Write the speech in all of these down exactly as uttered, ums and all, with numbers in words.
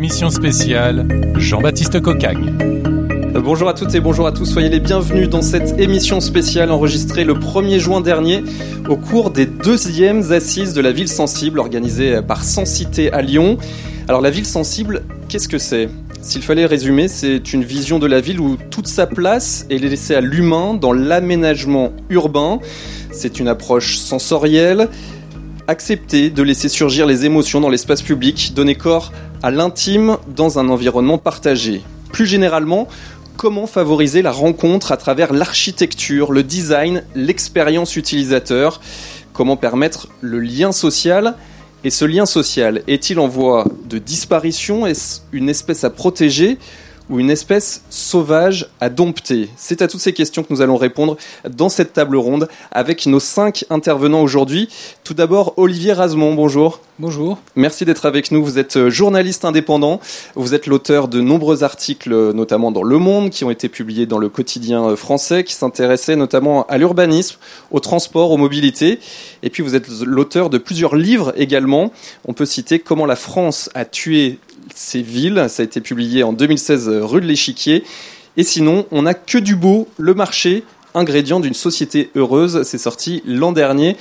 Émission spéciale Jean-Baptiste Cocagne. Bonjour à toutes et bonjour à tous, soyez les bienvenus dans cette émission spéciale enregistrée le premier juin dernier au cours des deuxièmes assises de la ville sensible organisées par Sensité à Lyon. Alors la ville sensible, qu'est-ce que c'est ? S'il fallait résumer, c'est une vision de la ville où toute sa place est laissée à l'humain dans l'aménagement urbain. C'est une approche sensorielle, accepter de laisser surgir les émotions dans l'espace public, donner corps à l'intime dans un environnement partagé. Plus généralement, comment favoriser la rencontre à travers l'architecture, le design, l'expérience utilisateur ? Comment permettre le lien social ? Et ce lien social, est-il en voie de disparition ? Est-ce une espèce à protéger ou une espèce sauvage à dompter ? C'est à toutes ces questions que nous allons répondre dans cette table ronde avec nos cinq intervenants aujourd'hui. Tout d'abord, Olivier Razemont, bonjour. Bonjour. Merci d'être avec nous. Vous êtes journaliste indépendant. Vous êtes l'auteur de nombreux articles, notamment dans Le Monde, qui ont été publiés dans le quotidien français, qui s'intéressaient notamment à l'urbanisme, au transport, aux mobilités. Et puis vous êtes l'auteur de plusieurs livres également. On peut citer Comment la France a tué ses villes. Ça a été publié en deux mille seize, rue de l'Échiquier. Et sinon, on n'a que du beau, le marché, ingrédient d'une société heureuse. C'est sorti l'an dernier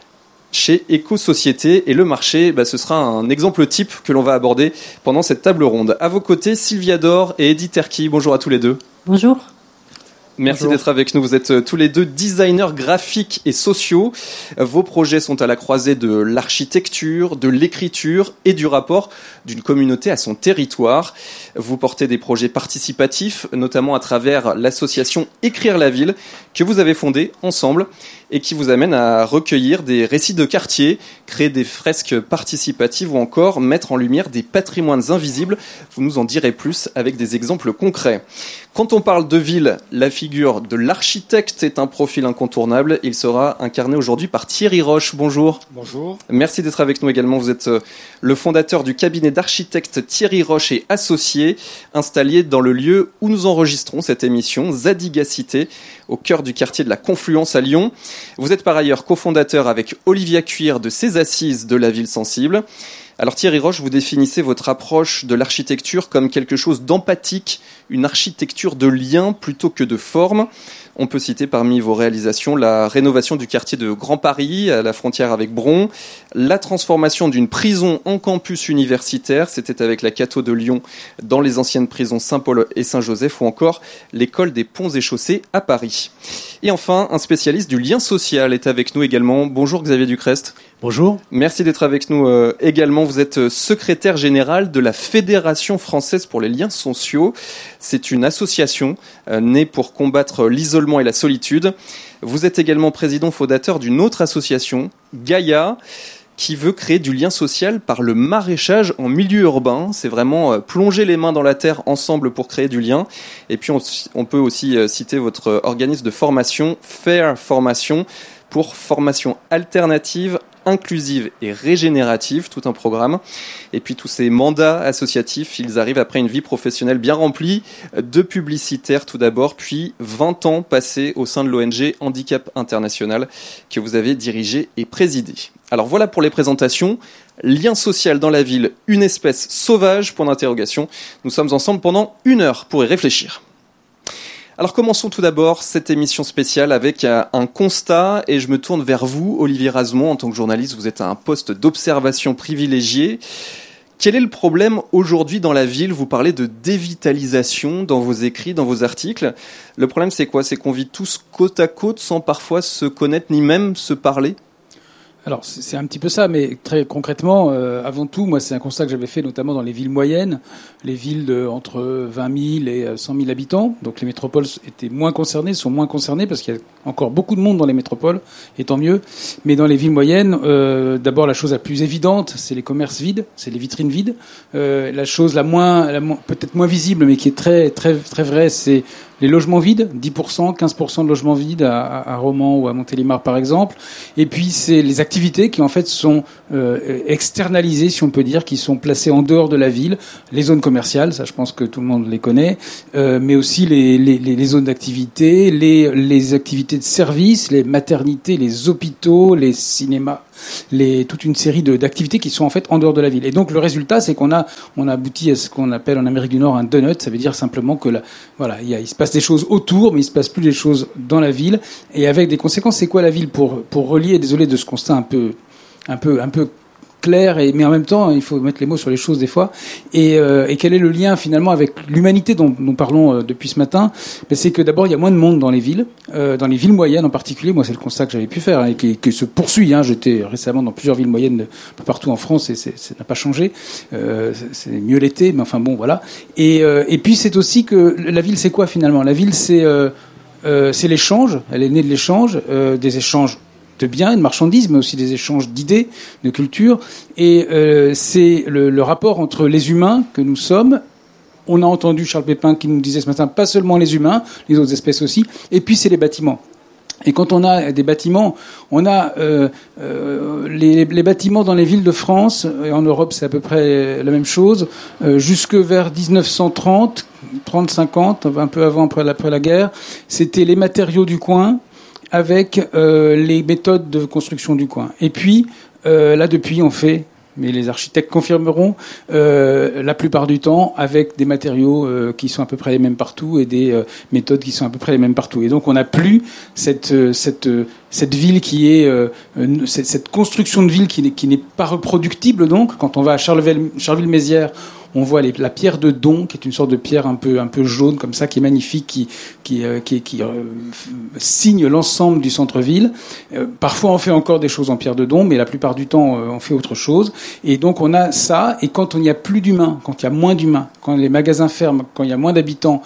chez Éco-Société, et le marché, bah, ce sera un exemple type que l'on va aborder pendant cette table ronde. À vos côtés, Sylvia Dor et Edith Terki. Bonjour à tous les deux. Bonjour. Merci Bonjour. d'être avec nous. Vous êtes tous les deux designers graphiques et sociaux. Vos projets sont à la croisée de l'architecture, de l'écriture et du rapport d'une communauté à son territoire. Vous portez des projets participatifs, notamment à travers l'association Écrire la ville, que vous avez fondée ensemble et qui vous amène à recueillir des récits de quartier, créer des fresques participatives ou encore mettre en lumière des patrimoines invisibles. Vous nous en direz plus avec des exemples concrets. Quand on parle de ville, la figure de l'architecte est un profil incontournable. Il sera incarné aujourd'hui par Thierry Roche. Bonjour. Bonjour. Merci d'être avec nous également. Vous êtes le fondateur du cabinet d'architectes Thierry Roche et Associés, installé dans le lieu où nous enregistrons cette émission, Zadig Cité, au cœur du quartier de la Confluence à Lyon. Vous êtes par ailleurs cofondateur avec Olivia Cuir de ces assises de la ville sensible. Alors Thierry Roche, vous définissez votre approche de l'architecture comme quelque chose d'empathique, une architecture de lien plutôt que de forme. On peut citer parmi vos réalisations la rénovation du quartier de Grand Paris, à la frontière avec Bron, la transformation d'une prison en campus universitaire, c'était avec la Cato de Lyon dans les anciennes prisons Saint-Paul et Saint-Joseph, ou encore l'école des ponts et chaussées à Paris. Et enfin, un spécialiste du lien social est avec nous également. Bonjour Xavier Ducrest. Bonjour. Merci d'être avec nous euh, également. Vous êtes secrétaire général de la Fédération française pour les liens sociaux. C'est une association euh, née pour combattre l'isolement et la solitude. Vous êtes également président fondateur d'une autre association, Gaïa, qui veut créer du lien social par le maraîchage en milieu urbain. C'est vraiment euh, plonger les mains dans la terre ensemble pour créer du lien. Et puis on, on peut aussi euh, citer votre organisme de formation, Fair Formation, pour formation alternative, inclusive et régénérative, tout un programme. Et puis tous ces mandats associatifs, ils arrivent après une vie professionnelle bien remplie, de publicitaire tout d'abord, puis vingt ans passés au sein de l'O N G Handicap International que vous avez dirigé et présidé. Alors voilà pour les présentations. Lien social dans la ville, une espèce sauvage, point d'interrogation. Nous sommes ensemble pendant une heure pour y réfléchir. Alors commençons tout d'abord cette émission spéciale avec un constat, et je me tourne vers vous, Olivier Razemont, en tant que journaliste. Vous êtes à un poste d'observation privilégié. Quel est le problème aujourd'hui dans la ville ? Vous parlez de dévitalisation dans vos écrits, dans vos articles. Le problème, c'est quoi ? C'est qu'on vit tous côte à côte sans parfois se connaître ni même se parler ? Alors c'est un petit peu ça, mais très concrètement, euh, avant tout, moi c'est un constat que j'avais fait notamment dans les villes moyennes, les villes de entre vingt mille et cent mille habitants. Donc les métropoles étaient moins concernées, sont moins concernées parce qu'il y a encore beaucoup de monde dans les métropoles, et tant mieux. Mais dans les villes moyennes, euh, d'abord la chose la plus évidente, c'est les commerces vides, c'est les vitrines vides. Euh, la chose la moins, la moins peut-être moins visible, mais qui est très très très vraie, c'est les logements vides, dix pour cent, quinze pour cent de logements vides à, à, à Romans ou à Montélimar par exemple. Et puis c'est les activités qui en fait sont euh, externalisées, si on peut dire, qui sont placées en dehors de la ville. Les zones commerciales, ça je pense que tout le monde les connaît, euh, mais aussi les, les, les zones d'activité, les, les activités de services, les maternités, les hôpitaux, les cinémas, les, toute une série de, d'activités qui sont en fait en dehors de la ville. Et donc le résultat, c'est qu'on a, on a abouti à ce qu'on appelle en Amérique du Nord un donut. Ça veut dire simplement que la, voilà, il, y a, il se passe des choses autour, mais il se passe plus des choses dans la ville. Et avec des conséquences, c'est quoi la ville pour pour relier? Désolé de ce constat un peu, un peu, un peu clair, et, mais en même temps, il faut mettre les mots sur les choses des fois. Et, euh, et quel est le lien finalement avec l'humanité dont nous parlons euh, depuis ce matin? Ben, c'est que d'abord, il y a moins de monde dans les villes, euh, dans les villes moyennes en particulier. Moi, c'est le constat que j'avais pu faire, hein, et qui, qui se poursuit. Hein. J'étais récemment dans plusieurs villes moyennes un peu partout en France, et c'est, ça n'a pas changé. Euh, c'est mieux l'été, mais enfin bon, voilà. Et, euh, et puis, c'est aussi que la ville, c'est quoi finalement? La ville, c'est, euh, euh, c'est l'échange. Elle est née de l'échange, euh, des échanges de biens, de marchandises, mais aussi des échanges d'idées, de culture. Et euh, c'est le, le rapport entre les humains que nous sommes. On a entendu Charles Pépin qui nous disait ce matin, pas seulement les humains, les autres espèces aussi. Et puis c'est les bâtiments. Et quand on a des bâtiments, on a euh, euh, les, les bâtiments dans les villes de France, et en Europe c'est à peu près la même chose, euh, jusque vers dix-neuf cent trente, trente, cinquante, un peu avant, après la, après la guerre, c'était les matériaux du coin, avec euh, les méthodes de construction du coin. Et puis, euh, là, depuis, on fait, mais les architectes confirmeront, euh, la plupart du temps, avec des matériaux euh, qui sont à peu près les mêmes partout et des euh, méthodes qui sont à peu près les mêmes partout. Et donc, on n'a plus cette, euh, cette, euh, cette ville qui est... Euh, cette, cette construction de ville qui n'est, qui n'est pas reproductible, donc. Quand on va à Charleville-Mézières, on voit les, la pierre de Don, qui est une sorte de pierre un peu, un peu jaune comme ça, qui est magnifique, qui, qui, euh, qui, qui euh, signe l'ensemble du centre-ville. Euh, parfois, on fait encore des choses en pierre de Don, mais la plupart du temps, euh, on fait autre chose. Et donc, on a ça. Et quand on n'y a plus d'humains, quand il y a moins d'humains, quand les magasins ferment, quand il y a moins d'habitants,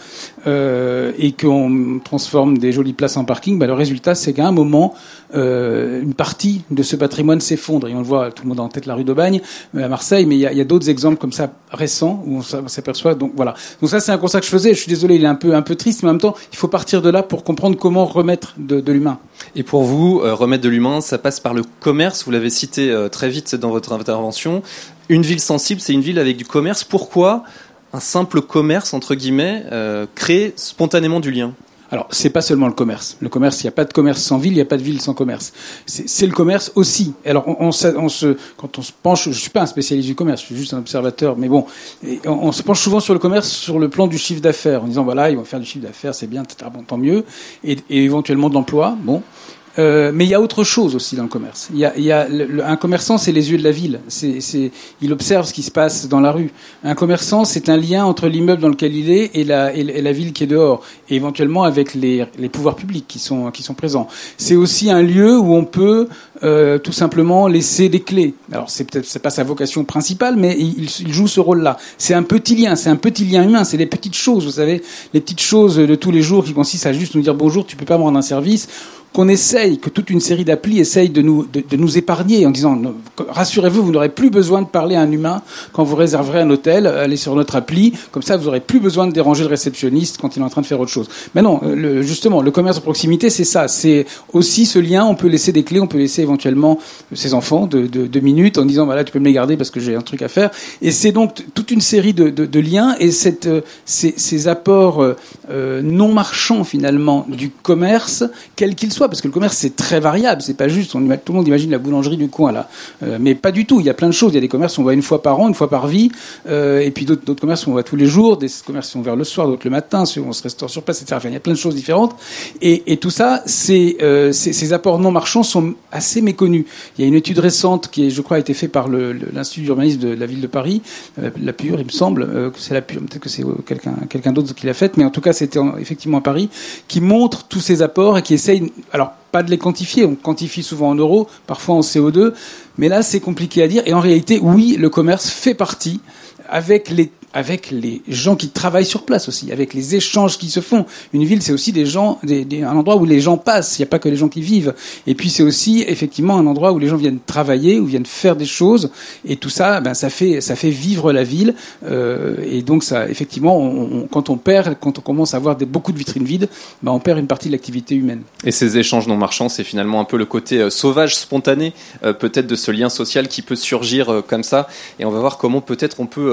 euh, et qu'on transforme des jolies places en parking, bah, le résultat, c'est qu'à un moment, euh, une partie de ce patrimoine s'effondre. Et on le voit, tout le monde a en tête la rue d'Aubagne, à Marseille, mais il y a, il y a d'autres exemples comme ça récents où on s'aperçoit. Donc voilà. Donc ça, c'est un constat que je faisais. Je suis désolé, il est un peu un peu triste, mais en même temps, il faut partir de là pour comprendre comment remettre de, de l'humain. Et pour vous, euh, remettre de l'humain, ça passe par le commerce. Vous l'avez cité euh, très vite dans votre intervention. Une ville sensible, c'est une ville avec du commerce. Pourquoi un simple commerce entre guillemets euh, crée spontanément du lien? Alors, c'est pas seulement le commerce. Le commerce, il n'y a pas de commerce sans ville, il n'y a pas de ville sans commerce. C'est, c'est le commerce aussi. Alors, on, on, on se, quand on se penche, je suis pas un spécialiste du commerce, je suis juste un observateur, mais bon, et on, on se penche souvent sur le commerce sur le plan du chiffre d'affaires, en disant voilà, ils vont faire du chiffre d'affaires, c'est bien, bon, tant mieux, et, et éventuellement de l'emploi, bon. Euh, mais il y a autre chose aussi dans le commerce. Il y a, il y a le, le, un commerçant, c'est les yeux de la ville. C'est, c'est, il observe ce qui se passe dans la rue. Un commerçant, c'est un lien entre l'immeuble dans lequel il est et la, et, et la ville qui est dehors, et éventuellement avec les, les pouvoirs publics qui sont, qui sont présents. C'est aussi un lieu où on peut euh, tout simplement laisser des clés. Alors c'est peut-être c'est pas sa vocation principale, mais il, il joue ce rôle-là. C'est un petit lien, c'est un petit lien humain. C'est les petites choses, vous savez, les petites choses de tous les jours qui consistent à juste nous dire bonjour, tu peux pas me rendre un service. Qu'on essaye, que toute une série d'applis essaye de nous, de, de nous épargner en disant rassurez-vous, vous n'aurez plus besoin de parler à un humain quand vous réserverez un hôtel, allez sur notre appli, comme ça vous n'aurez plus besoin de déranger le réceptionniste quand il est en train de faire autre chose. Mais non, le, justement, le commerce de proximité, c'est ça, c'est aussi ce lien, on peut laisser des clés, on peut laisser éventuellement ses enfants de, de, de minutes en disant voilà, tu peux me les garder parce que j'ai un truc à faire. Et c'est donc toute une série de, de, de liens et cette, ces, ces apports euh, non marchands finalement du commerce, quel qu'il soit. Parce que le commerce c'est très variable, c'est pas juste. On, tout le monde imagine la boulangerie du coin là, euh, mais pas du tout. Il y a plein de choses. Il y a des commerces on va une fois par an, une fois par vie, euh, et puis d'autres, d'autres commerces on va tous les jours. Des commerces sont ouverts le soir, d'autres le matin. On se restaure sur place, et cetera. Enfin, il y a plein de choses différentes. Et, et tout ça, c'est, euh, c'est, ces apports non marchands sont assez méconnus. Il y a une étude récente qui, est, je crois, a été faite par le, le, l'Institut d'urbanisme de la ville de Paris, euh, la Pure, il me semble, euh, que c'est la Pure. Peut-être que c'est quelqu'un, quelqu'un d'autre qui l'a faite, mais en tout cas, c'était en, effectivement à Paris, qui montre tous ces apports et qui essaye. Alors pas de les quantifier, on quantifie souvent en euros, parfois en C O deux, mais là c'est compliqué à dire, et en réalité, oui, le commerce fait partie, avec les avec les gens qui travaillent sur place aussi, avec les échanges qui se font. Une ville, c'est aussi des gens, des, des, un endroit où les gens passent, il n'y a pas que les gens qui vivent. Et puis c'est aussi effectivement un endroit où les gens viennent travailler, où viennent faire des choses, et tout ça, ben ça fait ça fait vivre la ville. Euh, et donc ça, effectivement, on, on, quand on perd, quand on commence à avoir des, beaucoup de vitrines vides, ben on perd une partie de l'activité humaine. Et ces échanges non marchands, c'est finalement un peu le côté euh, sauvage, spontané, euh, peut-être de ce lien social qui peut surgir euh, comme ça. Et on va voir comment peut-être on peut euh,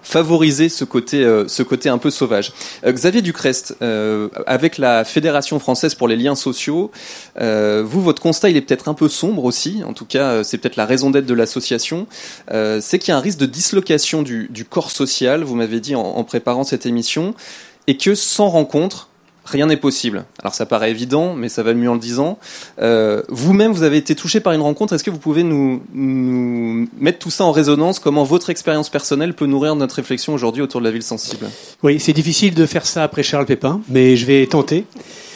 favoriser ce côté, euh, ce côté un peu sauvage. Euh, Xavier Ducrest, euh, avec la Fédération française pour les liens sociaux, euh, vous, votre constat, il est peut-être un peu sombre aussi, en tout cas, c'est peut-être la raison d'être de l'association, euh, c'est qu'il y a un risque de dislocation du, du corps social, vous m'avez dit en, en préparant cette émission, et que sans rencontre, rien n'est possible. Alors ça paraît évident, mais ça va mieux en le disant. Euh, vous-même, vous avez été touché par une rencontre. Est-ce que vous pouvez nous, nous mettre tout ça en résonance? Comment votre expérience personnelle peut nourrir notre réflexion aujourd'hui autour de la ville sensible? Oui, c'est difficile de faire ça après Charles Pépin, mais je vais tenter.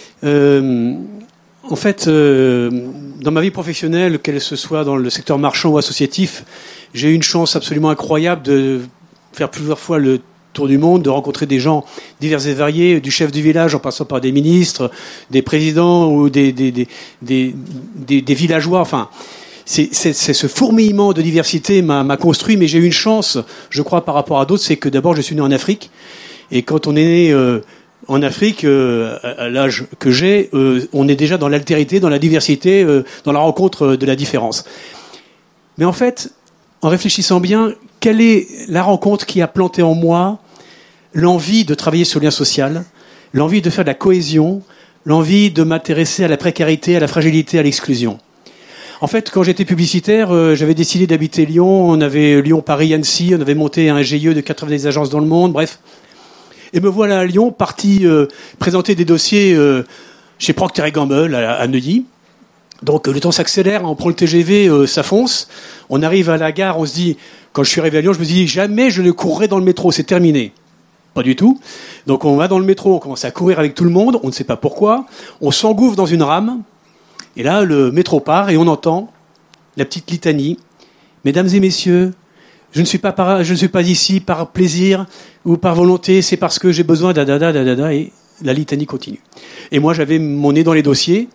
Euh, en fait, euh, dans ma vie professionnelle, qu'elle se soit dans le secteur marchand ou associatif, j'ai eu une chance absolument incroyable de faire plusieurs fois le tour du monde, de rencontrer des gens divers et variés, du chef du village en passant par des ministres, des présidents ou des, des, des, des, des, des villageois. Enfin, c'est, c'est, c'est ce fourmillement de diversité m'a, m'a construit, mais j'ai eu une chance, je crois, par rapport à d'autres, c'est que d'abord je suis né en Afrique, et quand on est né euh, en Afrique, euh, à l'âge que j'ai, euh, on est déjà dans l'altérité, dans la diversité, euh, dans la rencontre de la différence. Mais en fait, en réfléchissant bien, quelle est la rencontre qui a planté en moi l'envie de travailler sur le lien social, l'envie de faire de la cohésion, l'envie de m'intéresser à la précarité, à la fragilité, à l'exclusion. En fait, quand j'étais publicitaire, euh, j'avais décidé d'habiter Lyon. On avait Lyon, Paris, Annecy. On avait monté un G I E de quatre-vingt-dix agences dans le monde. Bref. Et me voilà à Lyon, parti euh, présenter des dossiers euh, chez Procter et Gamble à, à Neuilly. Donc le temps s'accélère, on prend le T G V, euh, ça fonce. On arrive à la gare, on se dit... Quand je suis arrivé à Lyon, je me suis dit, jamais je ne courrai dans le métro, c'est terminé. Pas du tout. Donc on va dans le métro, on commence à courir avec tout le monde, on ne sait pas pourquoi. On s'engouffre dans une rame, et là, le métro part, et on entend la petite litanie. Mesdames et messieurs, je ne suis pas, par, je ne suis pas ici par plaisir ou par volonté, c'est parce que j'ai besoin d'adada, d'adada, et la litanie continue. Et moi, j'avais mon nez dans les dossiers,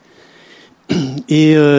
et euh,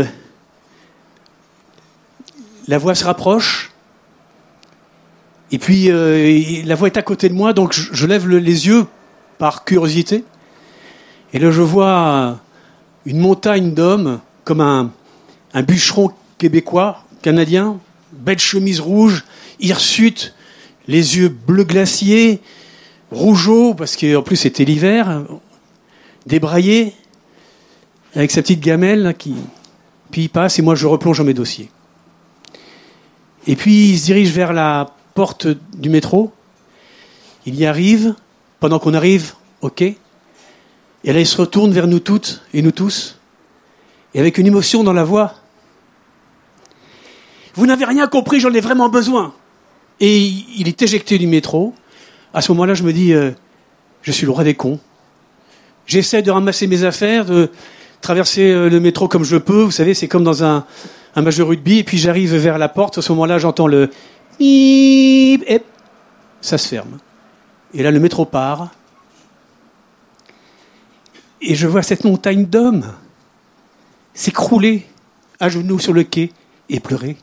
la voix se rapproche. Et puis, euh, la voix est à côté de moi, donc je, je lève le, les yeux par curiosité. Et là, je vois une montagne d'hommes, comme un, un bûcheron québécois, canadien, belle chemise rouge, hirsute, les yeux bleu glacier, rougeaux, parce qu'en plus c'était l'hiver, débraillé, avec sa petite gamelle, là, qui... Puis il passe, et moi je replonge dans mes dossiers. Et puis il se dirige vers la porte du métro, il y arrive, pendant qu'on arrive au quai, et là il se retourne vers nous toutes et nous tous, et avec une émotion dans la voix, « Vous n'avez rien compris, j'en ai vraiment besoin !» Et il est éjecté du métro. À ce moment-là, je me dis, euh, je suis le roi des cons. J'essaie de ramasser mes affaires, de traverser le métro comme je peux, vous savez, c'est comme dans un, un match de rugby, et puis j'arrive vers la porte, à ce moment-là, j'entends le bip, et ça se ferme. Et là, le métro part. Et je vois cette montagne d'hommes s'écrouler à genoux sur le quai et pleurer.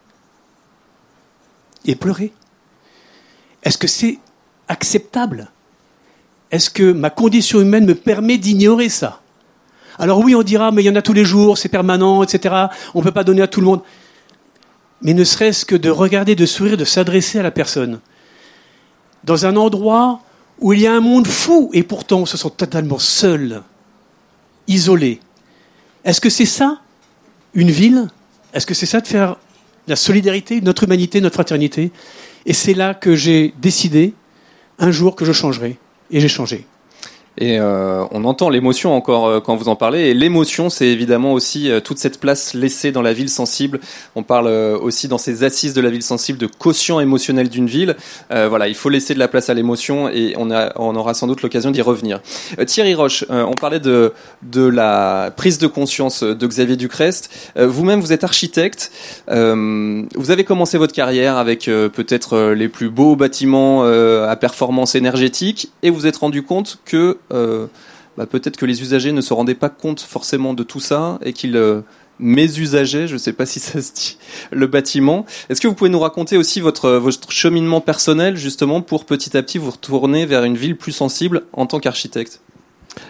Et pleurer. Est-ce que c'est acceptable? Est-ce que ma condition humaine me permet d'ignorer ça? Alors oui, on dira, mais il y en a tous les jours, c'est permanent, et cetera. On ne peut pas donner à tout le monde. Mais ne serait-ce que de regarder, de sourire, de s'adresser à la personne. Dans un endroit où il y a un monde fou, et pourtant on se sent totalement seul, isolé. Est-ce que c'est ça, une ville? Est-ce que c'est ça de faire la solidarité, notre humanité, notre fraternité? Et c'est là que j'ai décidé, un jour, que je changerai. Et j'ai changé. Et euh, on entend l'émotion encore euh, quand vous en parlez. Et l'émotion, c'est évidemment aussi euh, toute cette place laissée dans la ville sensible. On parle euh, aussi dans ces assises de la ville sensible de quotient émotionnel d'une ville. Euh, voilà, il faut laisser de la place à l'émotion et on, a, on aura sans doute l'occasion d'y revenir. Euh, Thierry Roche, euh, on parlait de, de la prise de conscience de Xavier Ducrest. Euh, vous-même, vous êtes architecte. Euh, vous avez commencé votre carrière avec euh, peut-être euh, les plus beaux bâtiments euh, à performance énergétique et vous vous êtes rendu compte que Euh, bah, peut-être que les usagers ne se rendaient pas compte forcément de tout ça et qu'ils euh, mésusageaient, je ne sais pas si ça se dit, le bâtiment. Est-ce que vous pouvez nous raconter aussi votre, votre cheminement personnel justement pour petit à petit vous retourner vers une ville plus sensible en tant qu'architecte?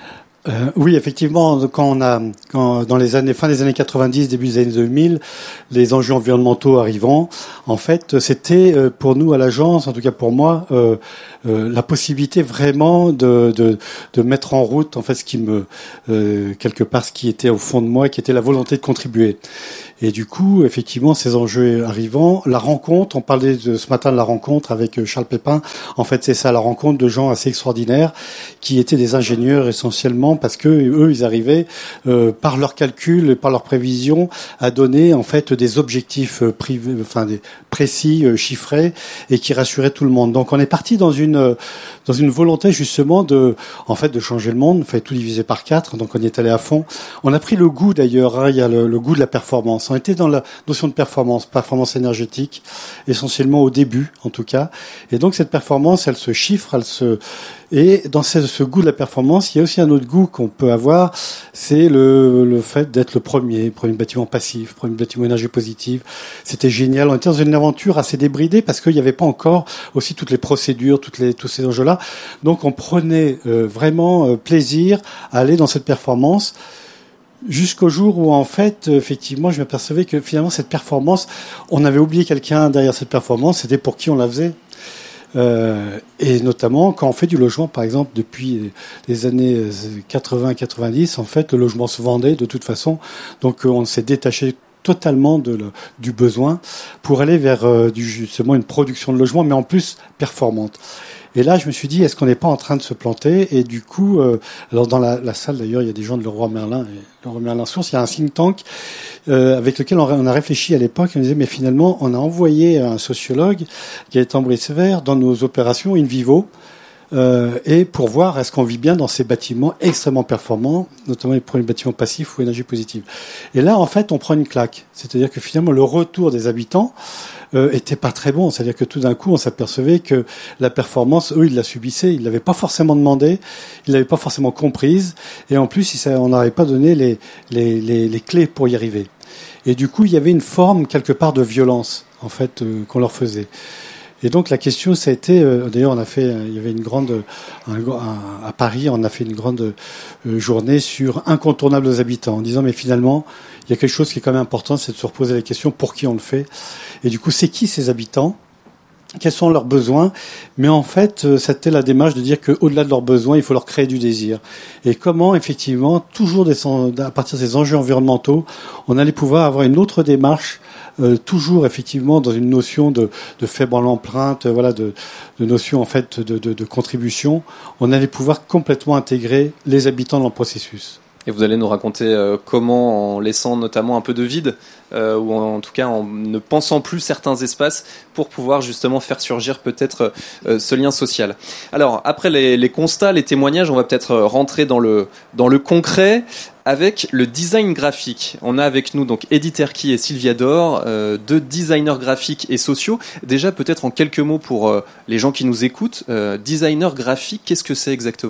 Euh, oui, effectivement, quand on a, quand, dans les années, fin des années quatre-vingt-dix, début des années deux mille, les enjeux environnementaux arrivant, en fait, c'était euh, pour nous à l'agence, en tout cas pour moi, euh, euh, la possibilité vraiment de, de, de mettre en route, en fait, ce qui me, euh, quelque part, ce qui était au fond de moi, qui était la volonté de contribuer. Et du coup, effectivement, ces enjeux arrivant, la rencontre, on parlait de, ce matin de la rencontre avec Charles Pépin, en fait, c'est ça, la rencontre de gens assez extraordinaires, qui étaient des ingénieurs essentiellement, parce que eux, ils arrivaient, euh, par leurs calculs et par leurs prévisions, à donner, en fait, des objectifs privés, enfin, des précis, euh, chiffrés, et qui rassuraient tout le monde. Donc, on est parti dans une, dans une volonté, justement, de, en fait, de changer le monde, fait tout diviser par quatre, donc on y est allé à fond. On a pris le goût, d'ailleurs, hein, il y a le, le goût de la performance. On était dans la notion de performance, performance énergétique, essentiellement au début, en tout cas. Et donc, cette performance, elle se chiffre, elle se... Et dans ce, ce goût de la performance, il y a aussi un autre goût qu'on peut avoir, c'est le, le fait d'être le premier, premier bâtiment passif, premier bâtiment énergie positive. C'était génial. On était dans une aventure assez débridée parce qu'il n'y avait pas encore aussi toutes les procédures, toutes les, tous ces enjeux-là. Donc, on prenait euh, vraiment euh, plaisir à aller dans cette performance. Jusqu'au jour où, en fait, effectivement, je m'apercevais que finalement, cette performance, on avait oublié quelqu'un derrière cette performance, c'était pour qui on la faisait. Euh, et notamment, quand on fait du logement, par exemple, depuis les années quatre-vingts quatre-vingt-dix, en fait, le logement se vendait de toute façon. Donc, on s'est détaché totalement de le, du besoin pour aller vers euh, du, justement une production de logement, mais en plus performante. Et là, je me suis dit, est-ce qu'on n'est pas en train de se planter? Et du coup, euh, alors dans la, la salle, d'ailleurs, il y a des gens de Leroy Merlin et Leroy Merlin Source. Il y a un think tank euh, avec lequel on, on a réfléchi à l'époque. On disait, mais finalement, on a envoyé un sociologue, Gaëtan Brice-Vert, dans nos opérations in vivo, euh, et pour voir est-ce qu'on vit bien dans ces bâtiments extrêmement performants, notamment les premiers bâtiments passifs ou énergie positive. Et là, en fait, on prend une claque. C'est-à-dire que finalement, le retour des habitants Euh, était pas très bon. C'est-à-dire que tout d'un coup, on s'apercevait que la performance, eux, ils la subissaient, ils l'avaient pas forcément demandé, ils l'avaient pas forcément comprise, et en plus, on n'avait pas donné les, les, les, les clés pour y arriver. Et du coup, il y avait une forme, quelque part, de violence, en fait, euh, qu'on leur faisait. Et donc la question, ça a été, euh, d'ailleurs, on a fait, euh, il y avait une grande, un, un, à Paris, on a fait une grande euh, journée sur incontournables aux habitants, en disant, mais finalement, il y a quelque chose qui est quand même important, c'est de se reposer la question pour qui on le fait. Et du coup, c'est qui ces habitants? Quels sont leurs besoins? Mais en fait, c'était la démarche de dire qu'au-delà de leurs besoins, il faut leur créer du désir. Et comment, effectivement, toujours des, à partir de ces enjeux environnementaux, on allait pouvoir avoir une autre démarche, euh, toujours effectivement dans une notion de, de faible empreinte, voilà, de, de notion en fait de, de, de contribution. On allait pouvoir complètement intégrer les habitants dans le processus. Et vous allez nous raconter euh, comment, en laissant notamment un peu de vide, euh, ou en, en tout cas en ne pensant plus certains espaces, pour pouvoir justement faire surgir peut-être euh, ce lien social. Alors, après les, les constats, les témoignages, on va peut-être rentrer dans le, dans le concret avec le design graphique. On a avec nous donc Edith Erki et Sylvia Dor, euh, deux designers graphiques et sociaux. Déjà, peut-être en quelques mots pour euh, les gens qui nous écoutent, euh, designer graphique, qu'est-ce que c'est exactement ?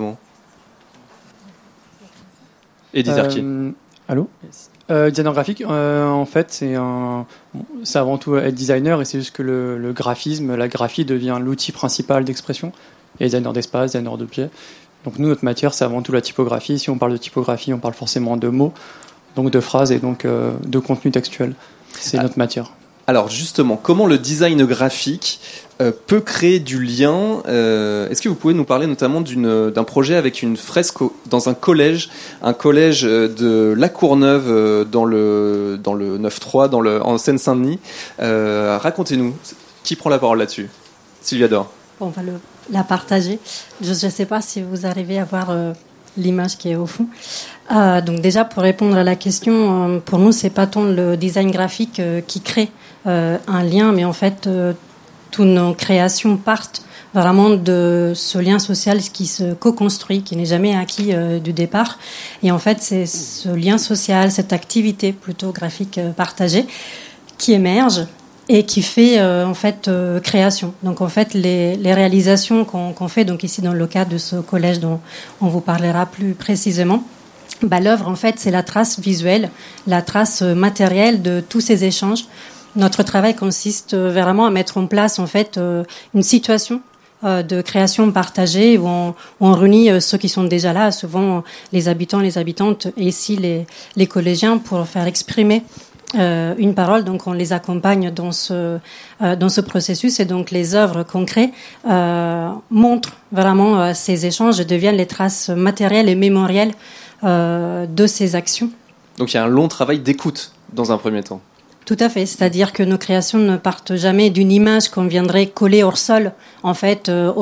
Edith Erki. Euh, allô euh, Designer graphique, euh, en fait, c'est, un, c'est avant tout être designer, et c'est juste que le, le graphisme, la graphie devient l'outil principal d'expression. Il y a designer d'espace, designer d'objets. Donc nous, notre matière, c'est avant tout la typographie. Si on parle de typographie, on parle forcément de mots, donc de phrases et donc euh, de contenu textuel. C'est ah. notre matière. Alors justement, comment le design graphique euh, peut créer du lien euh, Est-ce que vous pouvez nous parler notamment d'une, d'un projet avec une fresque au, dans un collège, un collège de La Courneuve euh, dans le dans le neuf trois, dans le en Seine-Saint-Denis. Euh, racontez-nous, qui prend la parole là-dessus? Sylvia Dor. On va le, la partager. Je ne sais pas si vous arrivez à voir euh, l'image qui est au fond. Euh, donc déjà, pour répondre à la question, euh, pour nous, c'est pas tant le design graphique euh, qui crée euh, un lien, mais en fait, euh, toutes nos créations partent vraiment de ce lien social qui se co-construit, qui n'est jamais acquis euh, du départ. Et en fait, c'est ce lien social, cette activité plutôt graphique euh, partagée, qui émerge et qui fait euh, en fait euh, création. Donc en fait, les, les réalisations qu'on, qu'on fait, donc ici dans le cas de ce collège dont on vous parlera plus précisément, bah, l'œuvre, en fait, c'est la trace visuelle, la trace matérielle de tous ces échanges. Notre travail consiste vraiment à mettre en place, en fait, une situation euh, de création partagée où on, où on réunit euh, ceux qui sont déjà là, souvent les habitants, les habitantes et ici les, les collégiens pour faire exprimer euh, une parole. Donc on les accompagne dans ce, euh, dans ce processus et donc les œuvres qu'on crée euh, montrent vraiment euh, ces échanges et deviennent les traces matérielles et mémorielles euh, de ces actions. Donc il y a un long travail d'écoute dans un premier temps. Tout à fait, c'est-à-dire que nos créations ne partent jamais d'une image qu'on viendrait coller hors sol, en fait, euh,